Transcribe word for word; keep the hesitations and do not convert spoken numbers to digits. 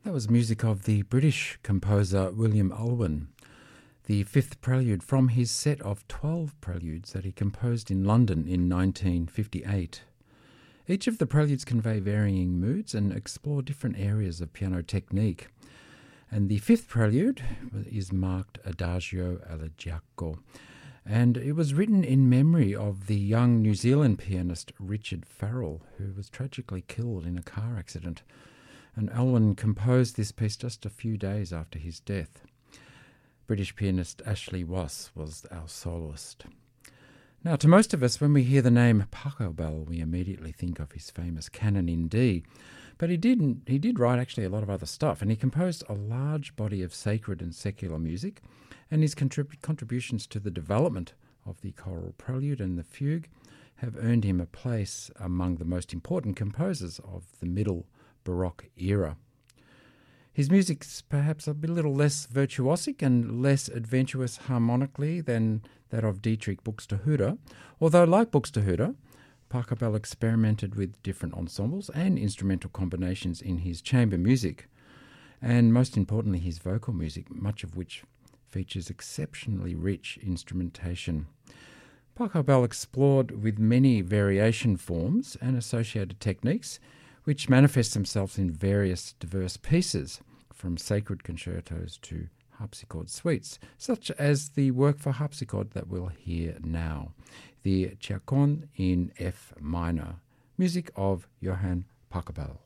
That was music of the British composer William Ulwen, the fifth prelude from his set of twelve preludes that he composed in London in nineteen fifty-eight. Each of the preludes convey varying moods and explore different areas of piano technique. And the fifth prelude is marked Adagio Elegiaco, and it was written in memory of the young New Zealand pianist Richard Farrell, who was tragically killed in a car accident. And Ulwen composed this piece just a few days after his death. British pianist Ashley Wass was our soloist. Now, to most of us, when we hear the name Pachelbel, we immediately think of his famous Canon in D. But he didn't. He did write actually a lot of other stuff, and he composed a large body of sacred and secular music, and his contrib- contributions to the development of the choral prelude and the fugue have earned him a place among the most important composers of the Middle Baroque era. His music's perhaps a little less virtuosic and less adventurous harmonically than that of Dietrich Buxtehude, although like Buxtehude, Pachelbel experimented with different ensembles and instrumental combinations in his chamber music, and most importantly his vocal music, much of which features exceptionally rich instrumentation. Pachelbel explored with many variation forms and associated techniques, which manifest themselves in various diverse pieces, from sacred concertos to harpsichord suites, such as the work for harpsichord that we'll hear now, the Chaconne in F minor, music of Johann Pachelbel.